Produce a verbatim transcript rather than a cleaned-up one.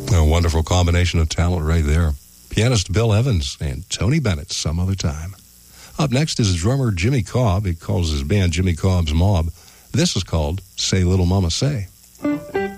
A wonderful combination of talent right there. Pianist Bill Evans and Tony Bennett, Some Other Time. Up next is drummer Jimmy Cobb. He calls his band Jimmy Cobb's Mob. This is called Say Little Mama Say.